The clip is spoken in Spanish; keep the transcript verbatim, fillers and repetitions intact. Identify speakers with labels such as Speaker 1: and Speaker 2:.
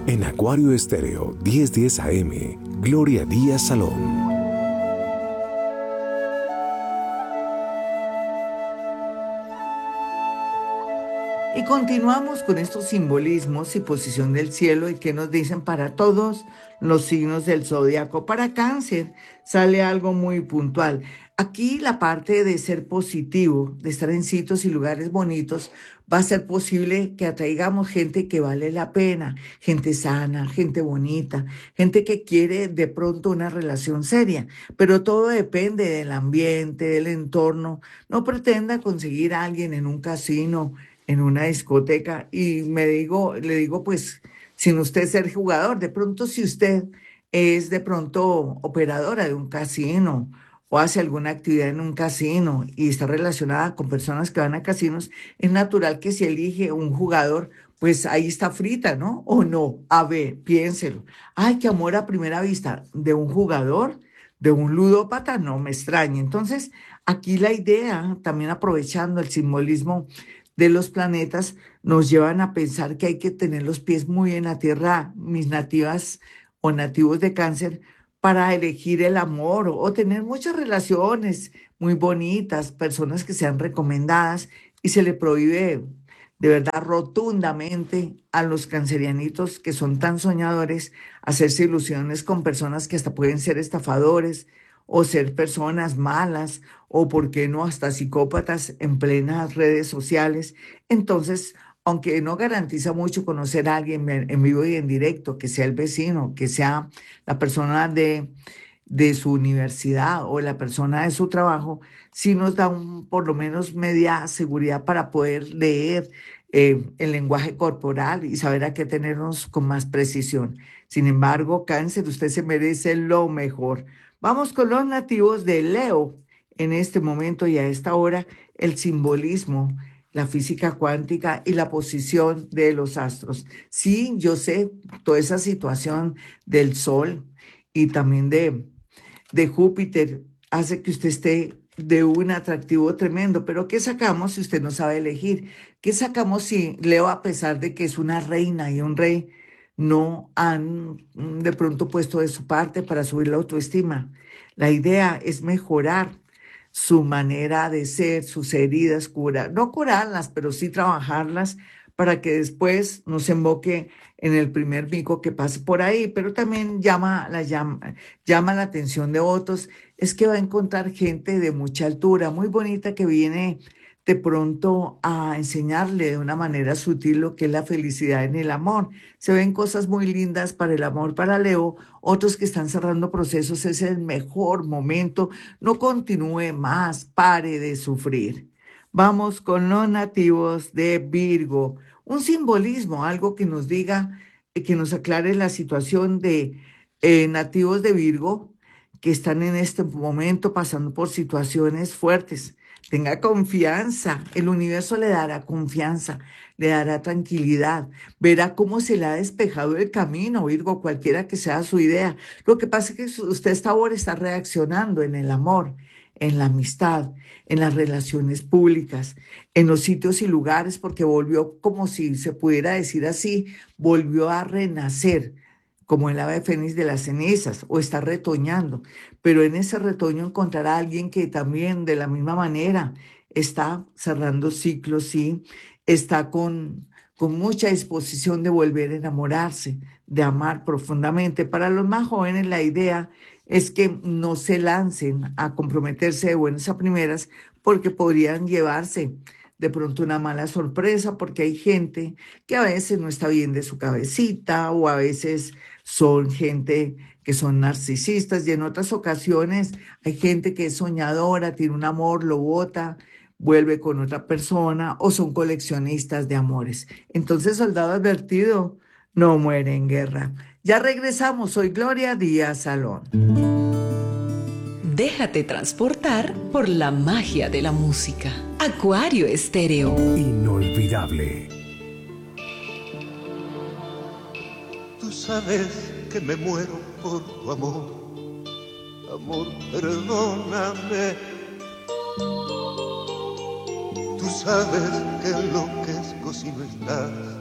Speaker 1: En Acuario Estéreo diez diez A M, Gloria Díaz Salón.
Speaker 2: Y continuamos con estos simbolismos y posición del cielo y que nos dicen para todos los signos del zodiaco. Para Cáncer sale algo muy puntual. Aquí la parte de ser positivo, de estar en sitios y lugares bonitos, va a ser posible que atraigamos gente que vale la pena, gente sana, gente bonita, gente que quiere de pronto una relación seria, pero todo depende del ambiente, del entorno. No pretenda conseguir a alguien en un casino, en una discoteca, y me digo, le digo, pues, sin usted ser jugador, de pronto si usted es de pronto operadora de un casino o hace alguna actividad en un casino y está relacionada con personas que van a casinos, es natural que si elige un jugador, pues ahí está frita, ¿no? O no, a ver, piénselo. Ay, qué amor a primera vista de un jugador, de un ludópata, no me extraña. Entonces, aquí la idea, también aprovechando el simbolismo de los planetas, nos llevan a pensar que hay que tener los pies muy en la tierra, mis nativas o nativos de Cáncer, para elegir el amor o, o tener muchas relaciones muy bonitas, personas que sean recomendadas, y se le prohíbe de verdad rotundamente a los cancerianitos que son tan soñadores hacerse ilusiones con personas que hasta pueden ser estafadores o ser personas malas o, por qué no, hasta psicópatas en plenas redes sociales. Entonces, aunque no garantiza mucho conocer a alguien en en vivo y en directo, que sea el vecino, que sea la persona de, de su universidad o la persona de su trabajo, sí nos da un, por lo menos media seguridad para poder leer eh, el lenguaje corporal y saber a qué tenernos con más precisión. Sin embargo, Cáncer, usted se merece lo mejor. Vamos con los nativos de Leo. En este momento y a esta hora, el simbolismo, la física cuántica y la posición de los astros. Sí, yo sé, toda esa situación del Sol y también de, de Júpiter hace que usted esté de un atractivo tremendo, pero ¿qué sacamos si usted no sabe elegir? ¿Qué sacamos si Leo, a pesar de que es una reina y un rey, no han mm, de pronto puesto de su parte para subir la autoestima? La idea es mejorar su manera de ser, sus heridas, curar, no curarlas, pero sí trabajarlas para que después no se emboque en el primer mico que pase por ahí, pero también llama la, llama, llama la atención de otros, es que va a encontrar gente de mucha altura, muy bonita, que viene de pronto a enseñarle de una manera sutil lo que es la felicidad en el amor. Se ven cosas muy lindas para el amor para Leo, otros que están cerrando procesos, es el mejor momento. No continúe más, pare de sufrir. Vamos con los nativos de Virgo. Un simbolismo, algo que nos diga, eh, que nos aclare la situación de eh, nativos de Virgo que están en este momento pasando por situaciones fuertes. Tenga confianza, el universo le dará confianza, le dará tranquilidad, verá cómo se le ha despejado el camino, Virgo, cualquiera que sea su idea. Lo que pasa es que su- usted hasta ahora está reaccionando en el amor, en la amistad, en las relaciones públicas, en los sitios y lugares, porque volvió, como si se pudiera decir así, volvió a renacer como el ave fénix de las cenizas, o está retoñando, pero en ese retoño encontrará a alguien que también de la misma manera está cerrando ciclos, sí, está con, con mucha disposición de volver a enamorarse, de amar profundamente. Para los más jóvenes, la idea es que no se lancen a comprometerse de buenas a primeras, porque podrían llevarse de pronto una mala sorpresa, porque hay gente que a veces no está bien de su cabecita, o a veces son gente que son narcisistas, y en otras ocasiones hay gente que es soñadora, tiene un amor, lo bota, vuelve con otra persona, o son coleccionistas de amores. Entonces, soldado advertido no muere en guerra. Ya regresamos, soy Gloria Díaz Salón.
Speaker 3: Déjate transportar por la magia de la música. Acuario Estéreo.
Speaker 1: Inolvidable.
Speaker 4: Tú sabes que me muero por tu amor. Amor, perdóname. Tú sabes que enloquezco si no estás.